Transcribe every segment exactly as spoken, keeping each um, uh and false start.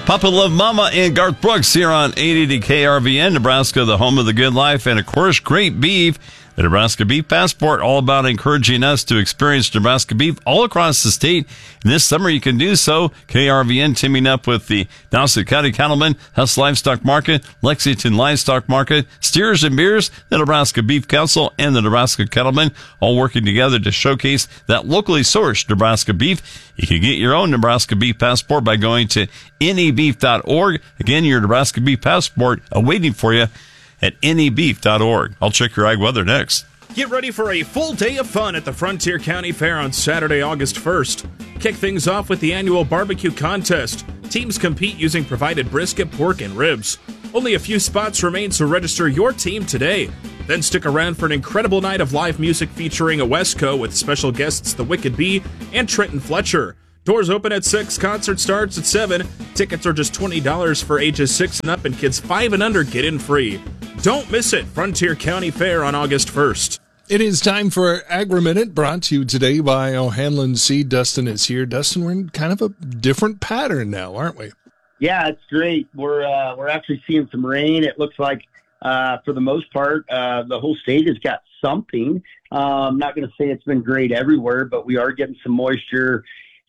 Papa Love Mama and Garth Brooks here on eight eighty K R V N, Nebraska, the home of the good life, and of course, great beef. The Nebraska Beef Passport, all about encouraging us to experience Nebraska beef all across the state. And this summer you can do so. K R V N teaming up with the Dawson County Cattlemen, Huss Livestock Market, Lexington Livestock Market, Steers and Beers, the Nebraska Beef Council, and the Nebraska Cattlemen, all working together to showcase that locally sourced Nebraska beef. You can get your own Nebraska Beef Passport by going to N E beef dot org. Again, your Nebraska Beef Passport awaiting for you at N E beef dot org. I'll check your ag weather next. Get ready for a full day of fun at the Frontier County Fair on Saturday, August first. Kick things off with the annual barbecue contest. Teams compete using provided brisket, pork, and ribs. Only a few spots remain, so register your team today. Then stick around for an incredible night of live music featuring a Wesco with special guests The Wicked Bee and Trenton Fletcher. Doors open at six, concert starts at seven. Tickets are just twenty dollars for ages six and up, and kids five and under get in free. Don't miss it, Frontier County Fair on August first. It is time for Agri-Minute, brought to you today by O'Hanlon Seed. Dustin is here. Dustin, we're in kind of a different pattern now, aren't we? Yeah, it's great. We're uh, we're actually seeing some rain. It looks like, uh, for the most part, uh, the whole state has got something. Uh, I'm not going to say it's been great everywhere, but we are getting some moisture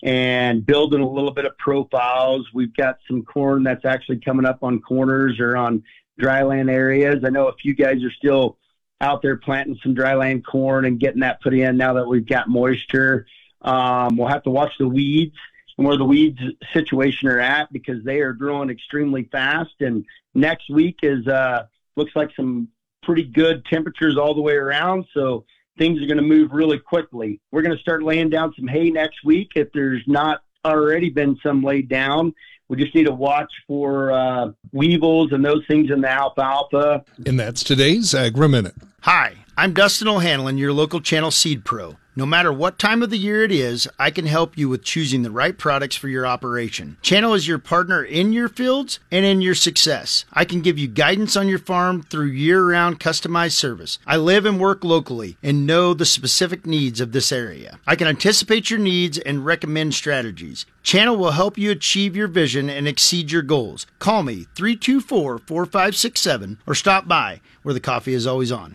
and building a little bit of profiles. We've got some corn that's actually coming up on corners or on dryland areas. I know a few guys are still out there planting some dryland corn and getting that put in now that we've got moisture. Um, we'll have to watch the weeds and where the weeds situation are at, because they are growing extremely fast. And next week is uh, looks like some pretty good temperatures all the way around. So things are going to move really quickly. We're going to start laying down some hay next week if there's not already been some laid down. We just need to watch for uh, weevils and those things in the alfalfa. And that's today's Agri-Minute. Hi, I'm Dustin O'Hanlon, your local channel seed pro. No matter what time of the year it is, I can help you with choosing the right products for your operation. Channel is your partner in your fields and in your success. I can give you guidance on your farm through year-round customized service. I live and work locally and know the specific needs of this area. I can anticipate your needs and recommend strategies. Channel will help you achieve your vision and exceed your goals. Call me three two four, four five six seven or stop by where the coffee is always on.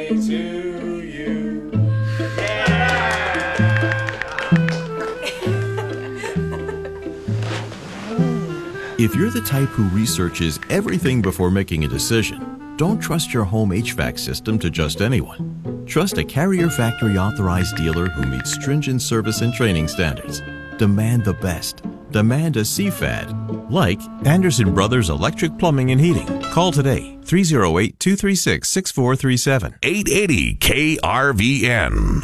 If you're the type who researches everything before making a decision, don't trust your home H V A C system to just anyone. Trust a Carrier Factory authorized dealer who meets stringent service and training standards. Demand the best. Demand a C F A D, like Anderson Brothers Electric Plumbing and Heating. Call today, three oh eight, two three six, six four three seven. eight eighty K R V N.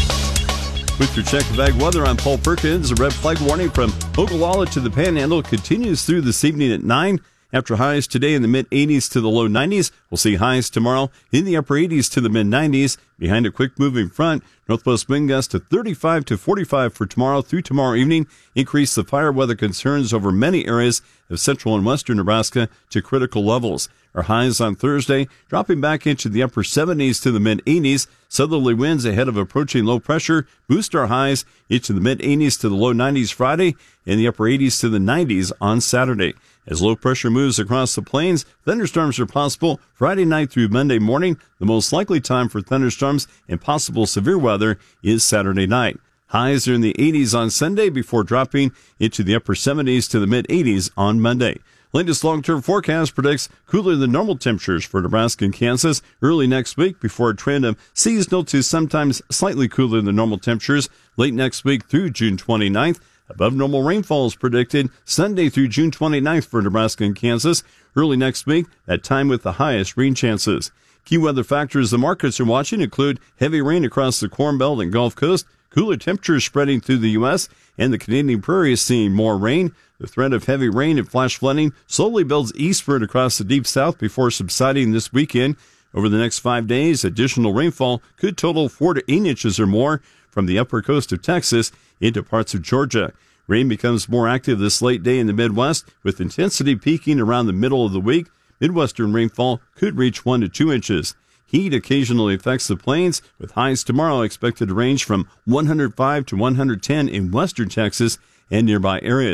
With your check of ag weather, I'm Paul Perkins. A red flag warning from Ogallala to the Panhandle continues through this evening at nine. After highs today in the mid-eighties to the low nineties, we'll see highs tomorrow in the upper eighties to the mid-nineties. Behind a quick-moving front, northwest wind gusts to thirty-five to forty-five for tomorrow through tomorrow evening. Increase the fire weather concerns over many areas of central and western Nebraska to critical levels. Our highs on Thursday dropping back into the upper seventies to the mid-eighties. Southerly winds ahead of approaching low pressure boost our highs into the mid-eighties to the low nineties Friday and the upper eighties to the nineties on Saturday. As low pressure moves across the plains, thunderstorms are possible Friday night through Monday morning. The most likely time for thunderstorms and possible severe weather is Saturday night. Highs are in the eighties on Sunday before dropping into the upper seventies to the mid-eighties on Monday. Latest long-term forecast predicts cooler than normal temperatures for Nebraska and Kansas early next week before a trend of seasonal to sometimes slightly cooler than normal temperatures late next week through June twenty-ninth. Above normal rainfall is predicted Sunday through June twenty-ninth for Nebraska and Kansas. Early next week, that time with the highest rain chances. Key weather factors the markets are watching include heavy rain across the Corn Belt and Gulf Coast, cooler temperatures spreading through the U S, and the Canadian Prairie is seeing more rain. The threat of heavy rain and flash flooding slowly builds eastward across the deep south before subsiding this weekend. Over the next five days, additional rainfall could total four to eight inches or more from the upper coast of Texas into parts of Georgia. Rain becomes more active this late day in the Midwest, with intensity peaking around the middle of the week. Midwestern rainfall could reach one to two inches. Heat occasionally affects the plains, with highs tomorrow expected to range from one hundred five to one hundred ten in western Texas and nearby areas.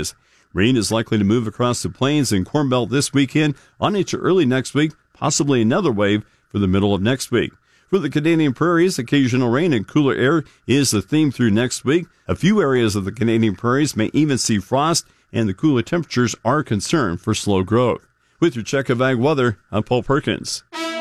Rain is likely to move across the plains and Corn Belt this weekend on into early next week, possibly another wave for the middle of next week. For the Canadian prairies, occasional rain and cooler air is the theme through next week. A few areas of the Canadian prairies may even see frost, and the cooler temperatures are a concern for slow growth. With your check of ag weather, I'm Paul Perkins.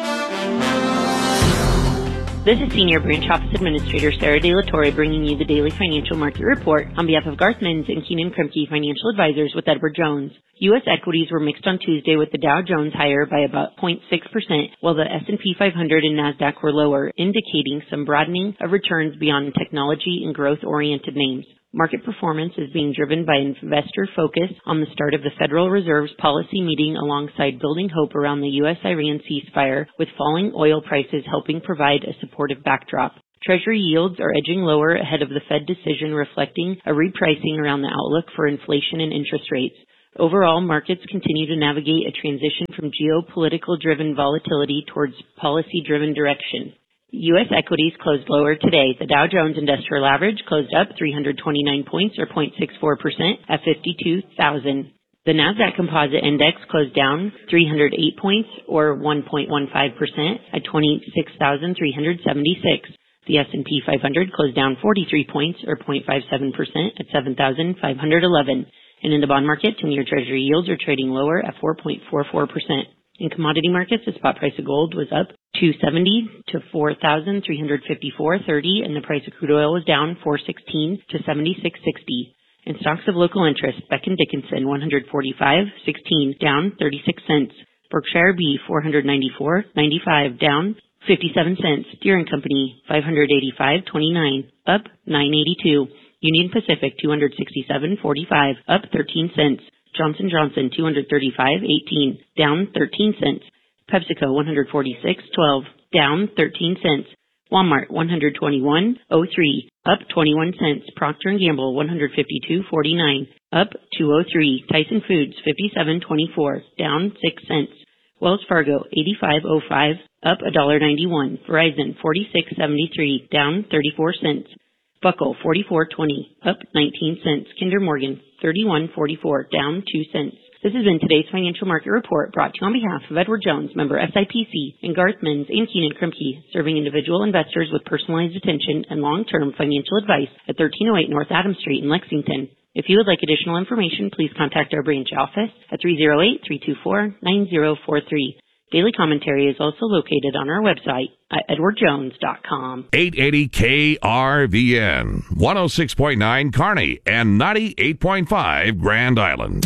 This is Senior Branch Office Administrator Sarah De La Torre bringing you the daily financial market report on behalf of Garth Mins and Keenan Kremke Financial Advisors with Edward Jones. U S equities were mixed on Tuesday with the Dow Jones higher by about zero point six percent, while the S and P five hundred and NASDAQ were lower, indicating some broadening of returns beyond technology and growth-oriented names. Market performance is being driven by investor focus on the start of the Federal Reserve's policy meeting alongside building hope around the U S Iran ceasefire, with falling oil prices helping provide a supportive backdrop. Treasury yields are edging lower ahead of the Fed decision, reflecting a repricing around the outlook for inflation and interest rates. Overall, markets continue to navigate a transition from geopolitical-driven volatility towards policy-driven direction. U S equities closed lower today. The Dow Jones Industrial Average closed up three hundred twenty-nine points, or zero point six four percent, at fifty-two thousand. The NASDAQ Composite Index closed down three hundred eight points, or one point one five percent, at twenty-six thousand three hundred seventy-six. The S and P five hundred closed down forty-three points, or zero point five seven percent, at seven thousand five hundred eleven. And in the bond market, ten-year Treasury yields are trading lower at four point four four percent. In commodity markets, the spot price of gold was up two seventy to four thousand three hundred fifty-four thirty, and the price of crude oil was down four sixteen to seventy-six sixty. In stocks of local interest, Becton Dickinson one forty-five sixteen, down thirty-six cents. Berkshire B four ninety-four ninety-five, down fifty-seven cents. Deere and Company five eighty-five twenty-nine, up nine eighty-two. Union Pacific two sixty-seven forty-five, up thirteen cents. Johnson and Johnson two thirty-five eighteen, down thirteen cents. PepsiCo one forty-six twelve, down thirteen cents. Walmart one twenty-one oh three, up twenty-one cents. Procter and Gamble one fifty-two forty-nine, up two oh three. Tyson Foods fifty-seven twenty-four, down six cents. Wells Fargo eighty-five oh five, up one ninety-one. Verizon forty-six seventy-three, down thirty-four cents. Buckle forty-four twenty, up nineteen cents. Kinder Morgan thirty-one forty-four, down two cents. This has been today's financial market report, brought to you on behalf of Edward Jones, member S I P C, and Garth Mins and Keenan Kremke, serving individual investors with personalized attention and long-term financial advice at thirteen oh eight North Adams Street in Lexington. If you would like additional information, please contact our branch office at three oh eight, three two four, nine oh four three. Daily commentary is also located on our website at edward jones dot com. eight eighty K R V N, one oh six point nine Kearney, and ninety-eight point five Grand Island.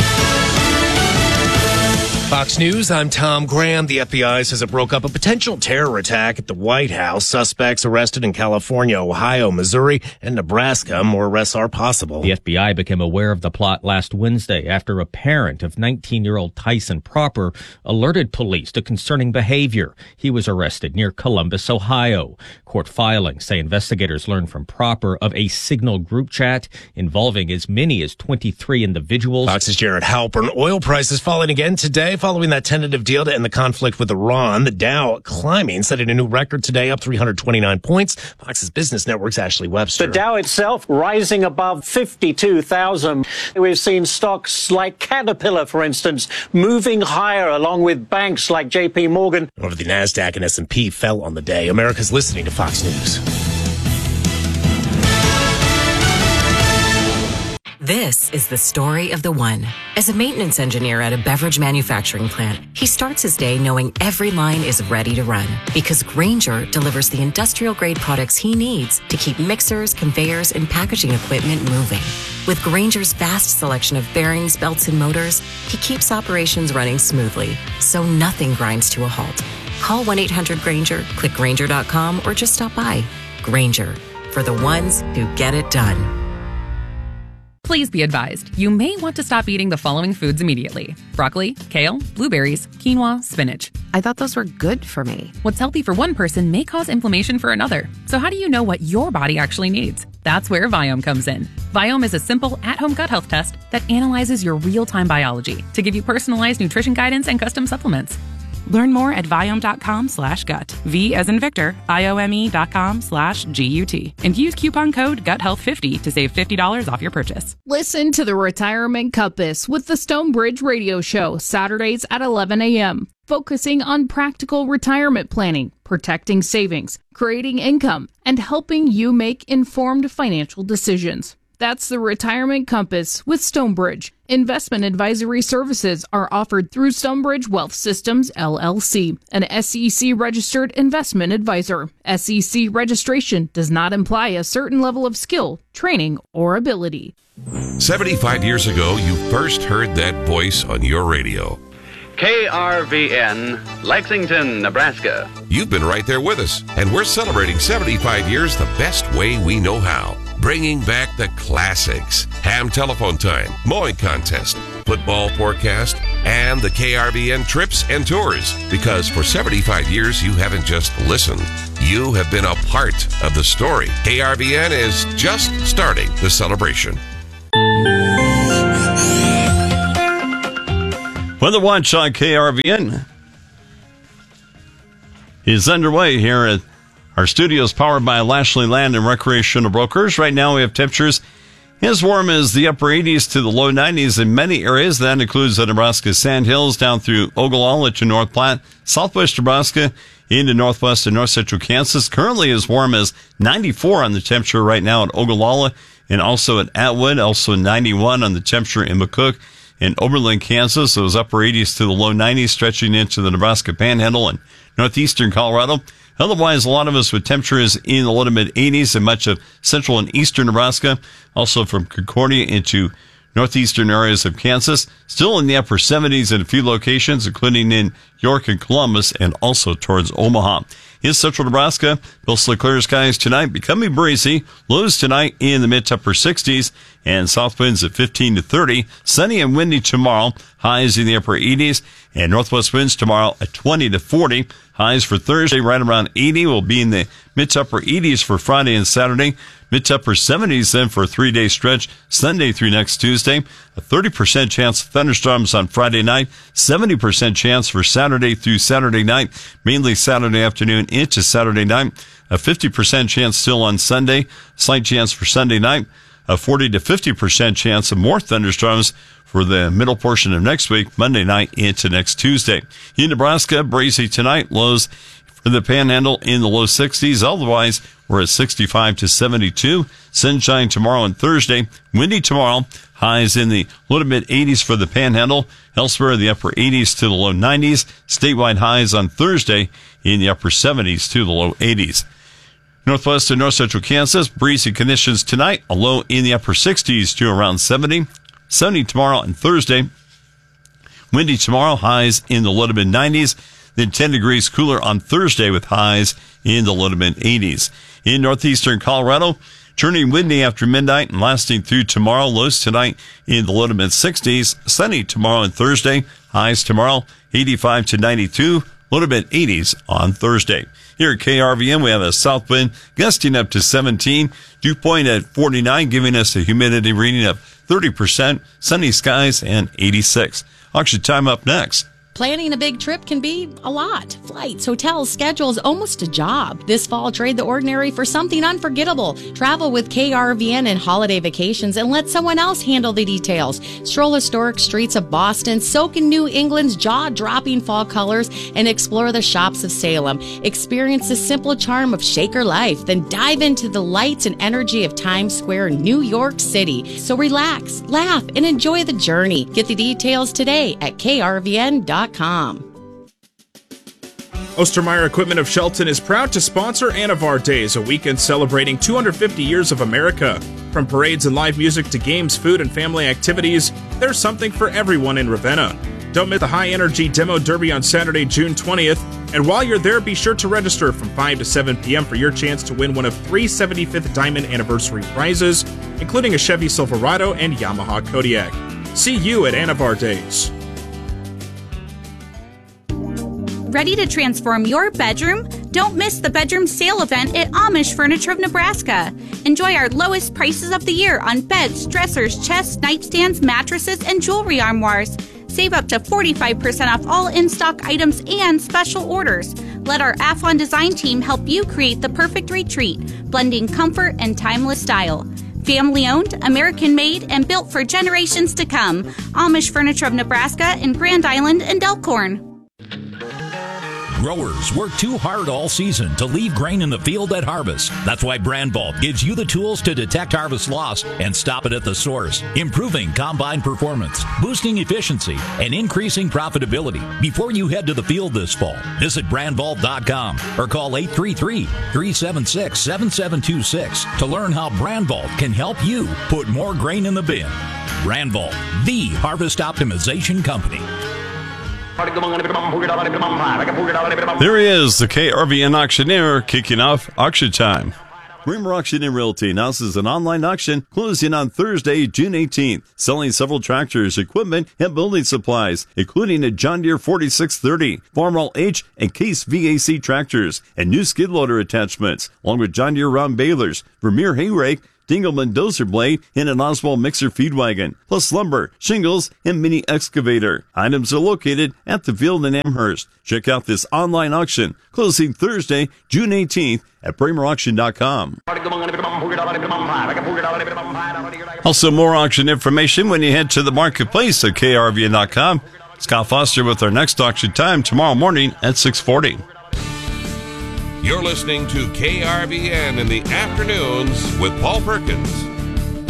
Fox News, I'm Tom Graham. The F B I says it broke up a potential terror attack at the White House. Suspects arrested in California, Ohio, Missouri, and Nebraska. More arrests are possible. The F B I became aware of the plot last Wednesday after a parent of nineteen-year-old Tyson Proper alerted police to concerning behavior. He was arrested near Columbus, Ohio. Court filings say investigators learned from Proper of a Signal group chat involving as many as twenty-three individuals. Fox's Jared Halpern. Oil prices falling again today following that tentative deal to end the conflict with Iran. The Dow climbing, setting a new record today, up three hundred twenty-nine points. Fox's Business Network's Ashley Webster. The Dow itself rising above fifty-two thousand. We've seen stocks like Caterpillar, for instance, moving higher, along with banks like J P Morgan. Over the NASDAQ and S and P fell on the day. America's listening to Fox News. This is the story of the one. As a maintenance engineer at a beverage manufacturing plant, he starts his day knowing every line is ready to run, because Grainger delivers the industrial-grade products he needs to keep mixers, conveyors, and packaging equipment moving. With Grainger's vast selection of bearings, belts, and motors, he keeps operations running smoothly, so nothing grinds to a halt. Call one eight hundred Grainger, click Grainger dot com, or just stop by. Grainger, for the ones who get it done. Please be advised, you may want to stop eating the following foods immediately: broccoli, kale, blueberries, quinoa, spinach. I thought those were good for me. What's healthy for one person may cause inflammation for another. So how do you know what your body actually needs? That's where Viome comes in. Viome is a simple, at-home gut health test that analyzes your real-time biology to give you personalized nutrition guidance and custom supplements. Learn more at Viome.com slash gut. V as in Victor, I-O-M-E dot com slash G-U-T. And use coupon code gut health fifty to save fifty dollars off your purchase. Listen to the Retirement Compass with the Stonebridge Radio Show, Saturdays at eleven a.m., focusing on practical retirement planning, protecting savings, creating income, and helping you make informed financial decisions. That's the Retirement Compass with Stonebridge. Investment advisory services are offered through Stonebridge Wealth Systems, L L C, an S E C-registered investment advisor. S E C registration does not imply a certain level of skill, training, or ability. seventy-five years ago, you first heard that voice on your radio. K R V N, Lexington, Nebraska. You've been right there with us, and we're celebrating seventy-five years the best way we know how. Bringing back the classics. Ham telephone time, mowing contest, football forecast, and the K R V N trips and tours. Because for seventy-five years, you haven't just listened. You have been a part of the story. K R V N is just starting the celebration. Weather Watch on K R V N is underway here at our studios, powered by Lashley Land and Recreational Brokers. Right now we have temperatures as warm as the upper eighties to the low nineties in many areas. That includes the Nebraska Sandhills down through Ogallala to North Platte, southwest Nebraska into northwest and north central Kansas. Currently as warm as ninety-four on the temperature right now at Ogallala and also at Atwood, also ninety-one on the temperature in McCook and Oberlin, Kansas. Those upper eighties to the low nineties stretching into the Nebraska Panhandle and northeastern Colorado. Otherwise, a lot of us with temperatures in the low to mid eighties in much of central and eastern Nebraska. Also from Concordia into northeastern areas of Kansas. Still in the upper seventies in a few locations, including in York and Columbus and also towards Omaha. In central Nebraska, mostly clear skies tonight, becoming breezy. Lows tonight in the mid to upper sixties and south winds at fifteen to thirty. Sunny and windy tomorrow. Highs in the upper eighties and northwest winds tomorrow at twenty to forty. Highs for Thursday right around eighty. Will be in the mid to upper eighties for Friday and Saturday. Mid to upper seventies then for a three-day stretch Sunday through next Tuesday. A thirty percent chance of thunderstorms on Friday night. seventy percent chance for Saturday through Saturday night. Mainly Saturday afternoon into Saturday night. A fifty percent chance still on Sunday. Slight chance for Sunday night. A forty to fifty percent chance of more thunderstorms for the middle portion of next week, Monday night into next Tuesday. In Nebraska, breezy tonight. Lows for the Panhandle in the low sixties. Otherwise, we're at sixty-five to seventy-two. Sunshine tomorrow and Thursday. Windy tomorrow. Highs in the low to mid eighties for the Panhandle. Elsewhere, the upper eighties to the low nineties. Statewide highs on Thursday in the upper seventies to the low eighties. Northwest and north central Kansas, breezy conditions tonight. A low in the upper sixties to around seventy. Sunny tomorrow and Thursday. Windy tomorrow. Highs in the low to mid nineties. Then ten degrees cooler on Thursday with highs in the low to mid eighties. In northeastern Colorado, turning windy after midnight and lasting through tomorrow. Lows tonight in the low to mid sixties. Sunny tomorrow and Thursday. Highs tomorrow eighty-five to ninety-two. Low to mid eighties on Thursday. Here at K R V N, we have a south wind gusting up to seventeen. Dew point at forty-nine, giving us a humidity reading of thirty percent. Sunny skies and eighty-six. Auction time up next. Planning a big trip can be a lot. Flights, hotels, schedules, almost a job. This fall, trade the ordinary for something unforgettable. Travel with K R V N and holiday vacations and let someone else handle the details. Stroll historic streets of Boston, soak in New England's jaw-dropping fall colors, and explore the shops of Salem. Experience the simple charm of Shaker life, then dive into the lights and energy of Times Square, New York City. So relax, laugh, and enjoy the journey. Get the details today at K R V N dot com. Ostermeyer Equipment of Shelton is proud to sponsor Anavar Days, a weekend celebrating two hundred fifty years of America. From parades and live music to games, food, and family activities, there's something for everyone in Ravenna. Don't miss the high-energy Demo Derby on Saturday, June twentieth. And while you're there, be sure to register from five to seven p.m. for your chance to win one of three seventy-fifth Diamond Anniversary prizes, including a Chevy Silverado and Yamaha Kodiak. See you at Anavar Days. Ready to transform your bedroom? Don't miss the bedroom sale event at Amish Furniture of Nebraska. Enjoy our lowest prices of the year on beds, dressers, chests, nightstands, mattresses, and jewelry armoires. Save up to forty-five percent off all in-stock items and special orders. Let our Athlon design team help you create the perfect retreat, blending comfort and timeless style. Family-owned, American-made, and built for generations to come. Amish Furniture of Nebraska in Grand Island and Elkhorn. Growers work too hard all season to leave grain in the field at harvest. That's why Brandvault gives you the tools to detect harvest loss and stop it at the source, improving combine performance, boosting efficiency, and increasing profitability before you head to the field this fall. Visit brandvault dot com or call eight three three, three seven six, seven seven two six to learn how Brandvault can help you put more grain in the bin. Brandvault, the harvest optimization company. There he is, the K R V N auctioneer, kicking off auction time. Bremer Auction and Realty announces an online auction closing on Thursday, June eighteenth, selling several tractors, equipment, and building supplies, including a John Deere forty-six thirty, Farmall H and Case V A C tractors, and new skid loader attachments, along with John Deere round balers, Vermeer hay rake, Dingleman dozer blade, and an Oswald mixer feed wagon, plus lumber, shingles, and mini excavator. Items are located at the field in Amherst. Check out this online auction, closing Thursday, June eighteenth at Bremer Auction dot com. Also, more auction information when you head to the marketplace at K R V N dot com. Scott Foster with our next auction time tomorrow morning at six forty. You're listening to K R V N in the afternoons with Paul Perkins.